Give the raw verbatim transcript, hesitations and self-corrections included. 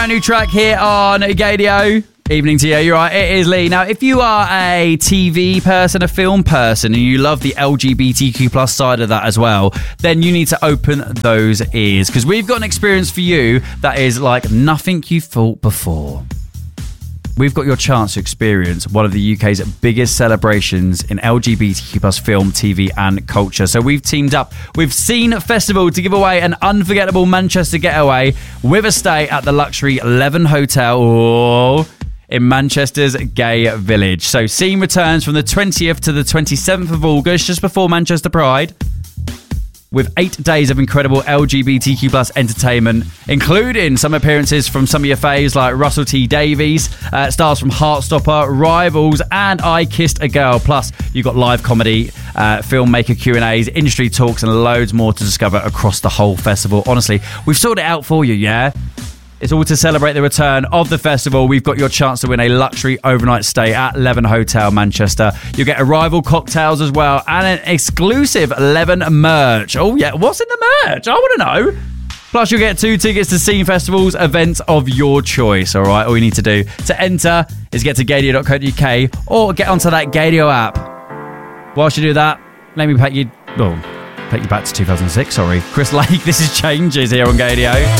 New track here on Gadio. Evening to you, you're right, it is Lee. Now, if you are a T V person, a film person, and you love the L G B T Q plus side of that as well, then you need to open those ears, because we've got an experience for you that is like nothing you thought before. We've got your chance to experience one of the U K's biggest celebrations in L G B T Q plus film, T V and culture. So we've teamed up with Scene Festival to give away an unforgettable Manchester getaway with a stay at the luxury Leven Hotel oh, in Manchester's Gay Village. So Scene returns from the twentieth to the twenty-seventh of August, just before Manchester Pride, with eight days of incredible L G B T Q plus entertainment, including some appearances from some of your faves like Russell T Davies, uh, stars from Heartstopper, Rivals, and I Kissed a Girl. Plus, you've got live comedy, uh, filmmaker Q and A's, industry talks, and loads more to discover across the whole festival. Honestly, we've sorted it out for you, yeah? It's all to celebrate the return of the festival. We've got your chance to win a luxury overnight stay at Leven Hotel, Manchester. You'll get Arrival cocktails as well, and an exclusive Leven merch. Oh yeah, what's in the merch? I want to know. Plus, you'll get two tickets to Scene Festival's events of your choice, all right? All you need to do to enter is get to gadio dot co dot uk or get onto that Gadio app. Whilst you do that, let me take you, oh, take you back to two thousand six, sorry. Chris Lake, this is Changes here on Gadio.